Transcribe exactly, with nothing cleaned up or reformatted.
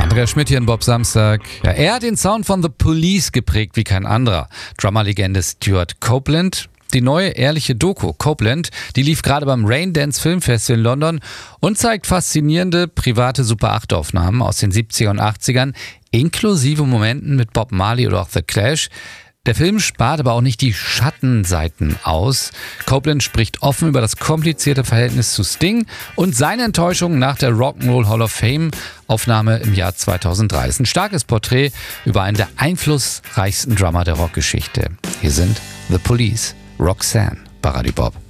Andreas Schmidt hier in Bob Samstag. Ja, er hat den Sound von The Police geprägt wie kein anderer. Drummerlegende Stuart Copeland. Die neue ehrliche Doku Copeland, die lief gerade beim Raindance Filmfestival in London und zeigt faszinierende private Super acht Aufnahmen aus den siebziger und achtzigern, inklusive Momenten mit Bob Marley oder auch The Clash. Der Film spart aber auch nicht die Schattenseiten aus. Copeland spricht offen über das komplizierte Verhältnis zu Sting und seine Enttäuschung nach der Rock'n'Roll Hall of Fame Aufnahme im Jahr zweitausenddrei. Es ist ein starkes Porträt über einen der einflussreichsten Drummer der Rockgeschichte. Hier sind The Police, Roxanne bei Radio Bob.